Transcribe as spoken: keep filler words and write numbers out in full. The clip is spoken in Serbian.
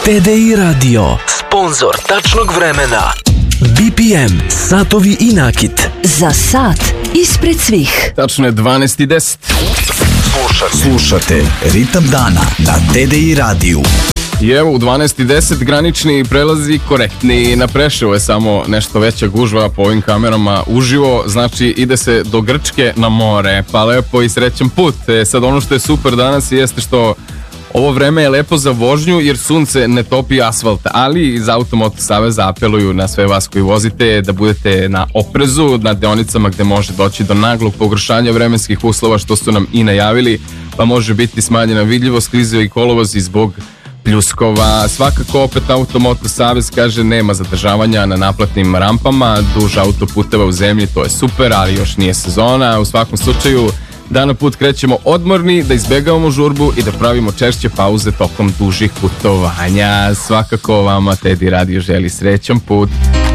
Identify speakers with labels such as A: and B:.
A: T D I Radio, sponzor tačnog vremena. B P M, satovi i nakit.
B: Za sat ispred svih.
C: Tačno je dvanaest i deset.
A: Slušate.
D: Slušate Ritam dana na T D I radiju.
C: I evo u dvanaest i deset granični prelazi korektni. Na Preševo je samo nešto veća gužva po ovim kamerama uživo. Znači ide se do Grčke na more. Pa lepo i srećan put. E, sad ono što je super danas jeste što ovo vreme je lepo za vožnju jer sunce ne topi asfalt, ali iz Automoto Saveza apeluju na sve vas koji vozite da budete na oprezu na deonicama gde može doći do naglog pogoršanja vremenskih uslova, što su nam i najavili, pa može biti smanjena vidljivost, klizave i kolovozi zbog pljuskova. Svakako opet Automoto Savez kaže nema zadržavanja na naplatnim rampama duž autoputeva u zemlji, to je super, ali još nije sezona. U svakom slučaju da na put krećemo odmorni, da izbegavamo žurbu i da pravimo češće pauze tokom dužih putovanja. Svakako vama T D I Radio želi srećan put.